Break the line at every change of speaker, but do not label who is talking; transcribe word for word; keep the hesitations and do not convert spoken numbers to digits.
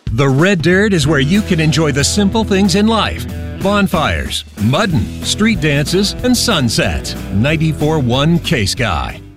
The Red Dirt is where you can enjoy the simple things in life. Bonfires, mudding, street dances, and sunsets. ninety-four point one K-Sky.